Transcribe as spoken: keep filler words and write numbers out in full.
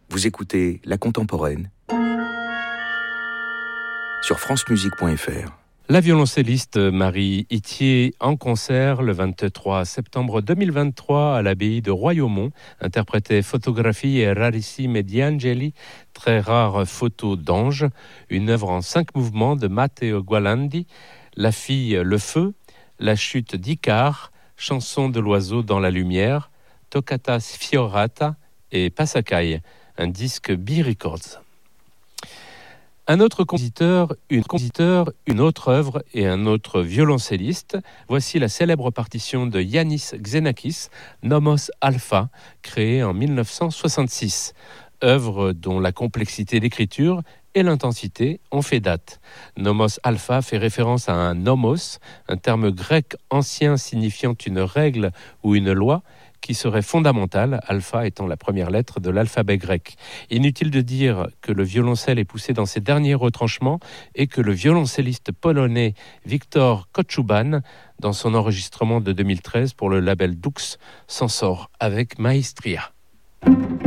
Vous écoutez La Contemporaine sur francemusique point f r. La violoncelliste Marie Ithier en concert le vingt-trois septembre deux mille vingt-trois à l'abbaye de Royaumont interprétait Fotographie e rarissime di angeli, très rare photo d'ange, une œuvre en cinq mouvements de Matteo Gualandi, La fille, le feu, La chute d'Icare, Chanson de l'oiseau dans la lumière, Toccata sfiorata et Passacaille, un disque B-Records. Un autre compositeur, une compositeur, une autre œuvre et un autre violoncelliste. Voici la célèbre partition de Yannis Xenakis, Nomos Alpha, créée en dix-neuf cent soixante-six. Œuvre dont la complexité d'écriture et l'intensité ont fait date. Nomos Alpha fait référence à un nomos, un terme grec ancien signifiant une règle ou une loi, qui serait fondamentale, alpha étant la première lettre de l'alphabet grec. Inutile de dire que le violoncelle est poussé dans ses derniers retranchements et que le violoncelliste polonais Wiktor Kochuban, dans son enregistrement de deux mille treize pour le label Dux, s'en sort avec maestria.